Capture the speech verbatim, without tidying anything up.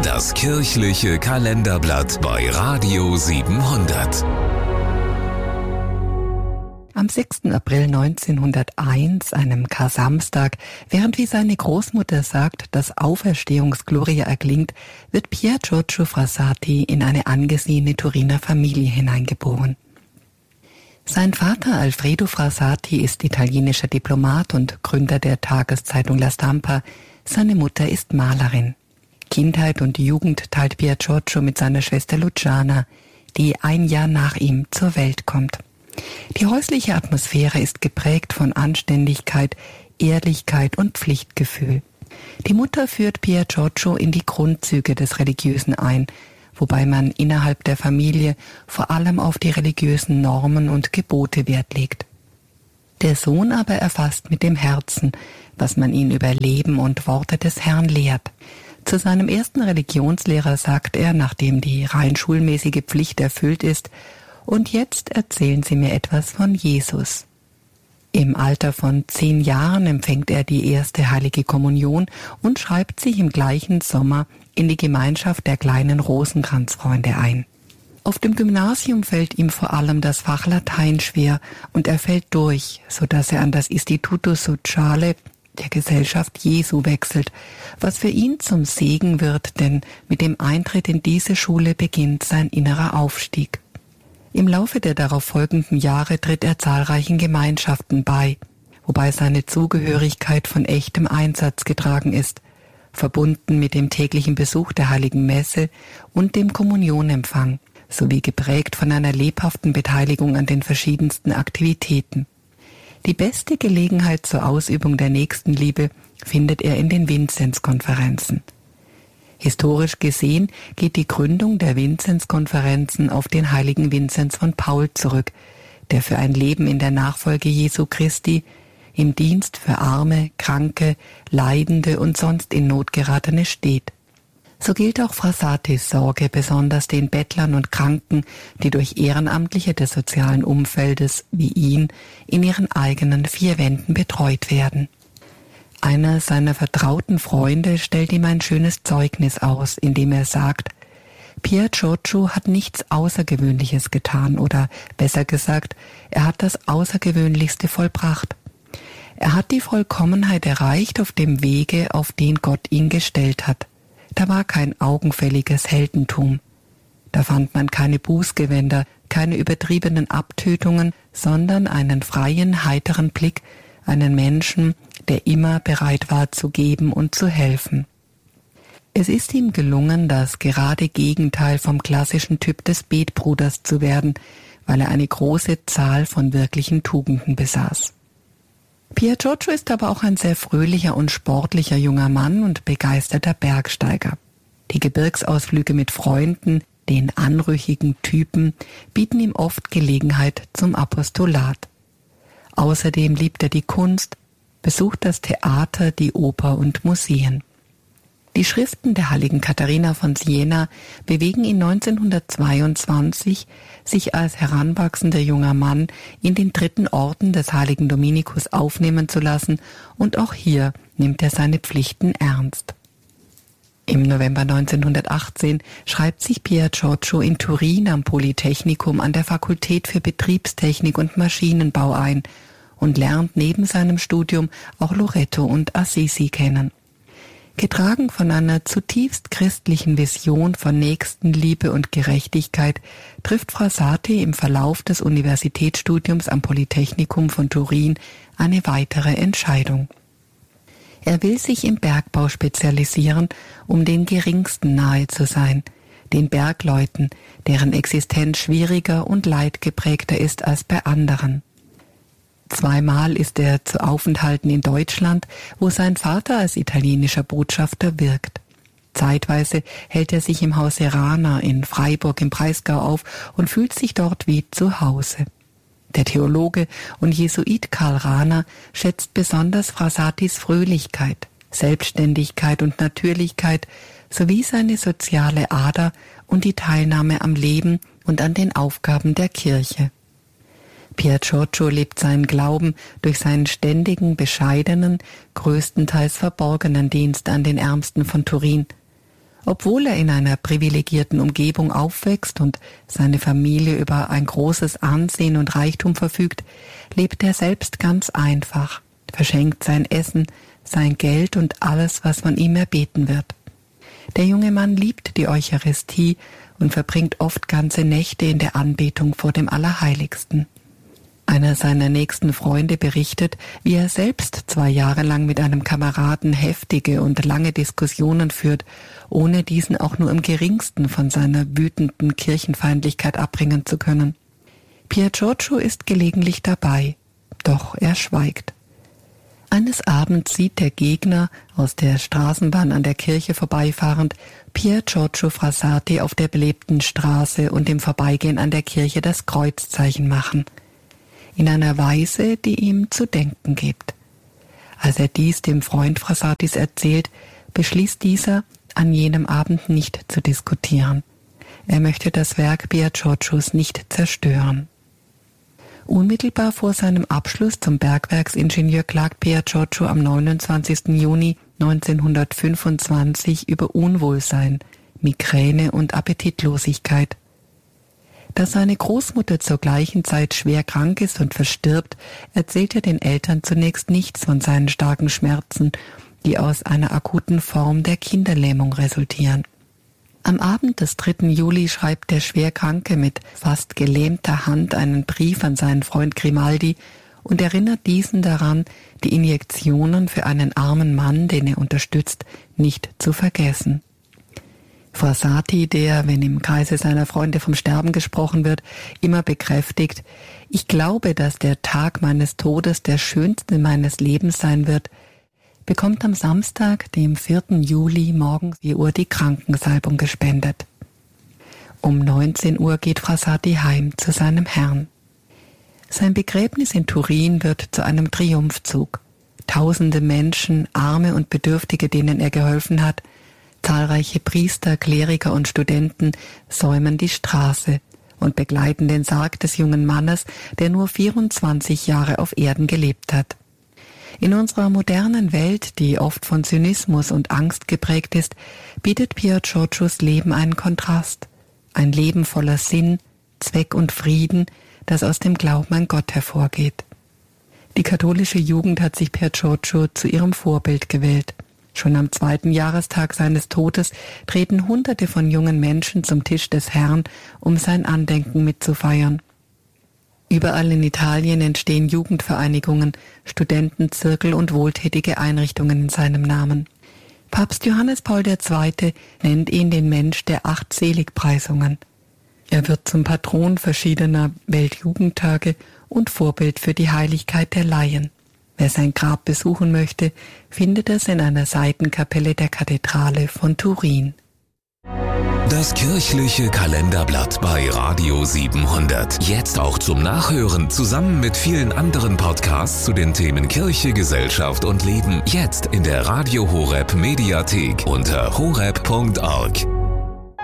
Das kirchliche Kalenderblatt bei Radio siebenhundert. Am sechsten April neunzehnhunderteins, einem Kar-Samstag, während wie seine Großmutter sagt, dass Auferstehungsgloria erklingt, wird Pier Giorgio Frassati in eine angesehene Turiner Familie hineingeboren. Sein Vater Alfredo Frassati ist italienischer Diplomat und Gründer der Tageszeitung La Stampa. Seine Mutter ist Malerin. Kindheit und Jugend teilt Pier Giorgio mit seiner Schwester Luciana, die ein Jahr nach ihm zur Welt kommt. Die häusliche Atmosphäre ist geprägt von Anständigkeit, Ehrlichkeit und Pflichtgefühl. Die Mutter führt Pier Giorgio in die Grundzüge des Religiösen ein, wobei man innerhalb der Familie vor allem auf die religiösen Normen und Gebote Wert legt. Der Sohn aber erfasst mit dem Herzen, was man ihn über Leben und Worte des Herrn lehrt. Zu seinem ersten Religionslehrer sagt er, nachdem die rein schulmäßige Pflicht erfüllt ist: Und jetzt erzählen Sie mir etwas von Jesus. Im Alter von zehn Jahren empfängt er die erste Heilige Kommunion und schreibt sich im gleichen Sommer in die Gemeinschaft der kleinen Rosenkranzfreunde ein. Auf dem Gymnasium fällt ihm vor allem das Fach Latein schwer und er fällt durch, sodass er an das Istituto Sociale der Gesellschaft Jesu wechselt, was für ihn zum Segen wird, denn mit dem Eintritt in diese Schule beginnt sein innerer Aufstieg. Im Laufe der darauf folgenden Jahre tritt er zahlreichen Gemeinschaften bei, wobei seine Zugehörigkeit von echtem Einsatz getragen ist, verbunden mit dem täglichen Besuch der Heiligen Messe und dem Kommunionempfang, sowie geprägt von einer lebhaften Beteiligung an den verschiedensten Aktivitäten. Die beste Gelegenheit zur Ausübung der Nächstenliebe findet er in den Vinzenzkonferenzen. Historisch gesehen geht die Gründung der Vinzenzkonferenzen auf den heiligen Vinzenz von Paul zurück, der für ein Leben in der Nachfolge Jesu Christi, im Dienst für Arme, Kranke, Leidende und sonst in Not geratene steht. So gilt auch Frassatis Sorge besonders den Bettlern und Kranken, die durch Ehrenamtliche des sozialen Umfeldes wie ihn in ihren eigenen vier Wänden betreut werden. Einer seiner vertrauten Freunde stellt ihm ein schönes Zeugnis aus, in dem er sagt: Pier Giorgio hat nichts Außergewöhnliches getan, oder besser gesagt, er hat das Außergewöhnlichste vollbracht. Er hat die Vollkommenheit erreicht auf dem Wege, auf den Gott ihn gestellt hat. Da war kein augenfälliges Heldentum. Da fand man keine Bußgewänder, keine übertriebenen Abtötungen, sondern einen freien, heiteren Blick, einen Menschen, der immer bereit war zu geben und zu helfen. Es ist ihm gelungen, das gerade Gegenteil vom klassischen Typ des Betbruders zu werden, weil er eine große Zahl von wirklichen Tugenden besaß. Pier Giorgio ist aber auch ein sehr fröhlicher und sportlicher junger Mann und begeisterter Bergsteiger. Die Gebirgsausflüge mit Freunden, den anrüchigen Typen, bieten ihm oft Gelegenheit zum Apostolat. Außerdem liebt er die Kunst, besucht das Theater, die Oper und Museen. Die Schriften der heiligen Katharina von Siena bewegen ihn neunzehnhundertzweiundzwanzig, sich als heranwachsender junger Mann in den dritten Orden des heiligen Dominikus aufnehmen zu lassen, und auch hier nimmt er seine Pflichten ernst. Im November neunzehnhundertachtzehn schreibt sich Pier Giorgio in Turin am Polytechnikum an der Fakultät für Betriebstechnik und Maschinenbau ein und lernt neben seinem Studium auch Loreto und Assisi kennen. Getragen von einer zutiefst christlichen Vision von Nächstenliebe und Gerechtigkeit trifft Frassati im Verlauf des Universitätsstudiums am Polytechnikum von Turin eine weitere Entscheidung. Er will sich im Bergbau spezialisieren, um den Geringsten nahe zu sein, den Bergleuten, deren Existenz schwieriger und leidgeprägter ist als bei anderen. Zweimal ist er zu Aufenthalten in Deutschland, wo sein Vater als italienischer Botschafter wirkt. Zeitweise hält er sich im Haus Serrana in Freiburg im Breisgau auf und fühlt sich dort wie zu Hause. Der Theologe und Jesuit Karl Rahner schätzt besonders Frassatis Fröhlichkeit, Selbstständigkeit und Natürlichkeit sowie seine soziale Ader und die Teilnahme am Leben und an den Aufgaben der Kirche. Pier Giorgio lebt seinen Glauben durch seinen ständigen, bescheidenen, größtenteils verborgenen Dienst an den Ärmsten von Turin. Obwohl er in einer privilegierten Umgebung aufwächst und seine Familie über ein großes Ansehen und Reichtum verfügt, lebt er selbst ganz einfach, verschenkt sein Essen, sein Geld und alles, was von ihm erbeten wird. Der junge Mann liebt die Eucharistie und verbringt oft ganze Nächte in der Anbetung vor dem Allerheiligsten. Einer seiner nächsten Freunde berichtet, wie er selbst zwei Jahre lang mit einem Kameraden heftige und lange Diskussionen führt, ohne diesen auch nur im geringsten von seiner wütenden Kirchenfeindlichkeit abbringen zu können. Pier Giorgio ist gelegentlich dabei, doch er schweigt. Eines Abends sieht der Gegner, aus der Straßenbahn an der Kirche vorbeifahrend, Pier Giorgio Frassati auf der belebten Straße und im Vorbeigehen an der Kirche das Kreuzzeichen machen. In einer Weise, die ihm zu denken gibt. Als er dies dem Freund Frassatis erzählt, beschließt dieser, an jenem Abend nicht zu diskutieren. Er möchte das Werk Pier Giorgios nicht zerstören. Unmittelbar vor seinem Abschluss zum Bergwerksingenieur klagt Pier Giorgio am neunundzwanzigsten Juni neunzehnhundertfünfundzwanzig über Unwohlsein, Migräne und Appetitlosigkeit. Da seine Großmutter zur gleichen Zeit schwer krank ist und verstirbt, erzählt er den Eltern zunächst nichts von seinen starken Schmerzen, die aus einer akuten Form der Kinderlähmung resultieren. Am Abend des dritten Juli schreibt der Schwerkranke mit fast gelähmter Hand einen Brief an seinen Freund Grimaldi und erinnert diesen daran, die Injektionen für einen armen Mann, den er unterstützt, nicht zu vergessen. Frassati, der, wenn im Kreise seiner Freunde vom Sterben gesprochen wird, immer bekräftigt, ich glaube, dass der Tag meines Todes der schönste meines Lebens sein wird, bekommt am Samstag, dem vierten Juli, morgens vier Uhr die Krankensalbung gespendet. Um neunzehn Uhr geht Frassati heim zu seinem Herrn. Sein Begräbnis in Turin wird zu einem Triumphzug. Tausende Menschen, Arme und Bedürftige, denen er geholfen hat, zahlreiche Priester, Kleriker und Studenten säumen die Straße und begleiten den Sarg des jungen Mannes, der nur vierundzwanzig Jahre auf Erden gelebt hat. In unserer modernen Welt, die oft von Zynismus und Angst geprägt ist, bietet Pier Giorgios Leben einen Kontrast. Ein Leben voller Sinn, Zweck und Frieden, das aus dem Glauben an Gott hervorgeht. Die katholische Jugend hat sich Pier Giorgio zu ihrem Vorbild gewählt. Schon am zweiten Jahrestag seines Todes treten Hunderte von jungen Menschen zum Tisch des Herrn, um sein Andenken mitzufeiern. Überall in Italien entstehen Jugendvereinigungen, Studentenzirkel und wohltätige Einrichtungen in seinem Namen. Papst Johannes Paul der Zweite nennt ihn den Mensch der acht Seligpreisungen. Er wird zum Patron verschiedener Weltjugendtage und Vorbild für die Heiligkeit der Laien. Wer sein Grab besuchen möchte, findet es in einer Seitenkapelle der Kathedrale von Turin. Das kirchliche Kalenderblatt bei Radio siebenhundert. Jetzt auch zum Nachhören, zusammen mit vielen anderen Podcasts zu den Themen Kirche, Gesellschaft und Leben. Jetzt in der Radio Horeb Mediathek unter horeb punkt org.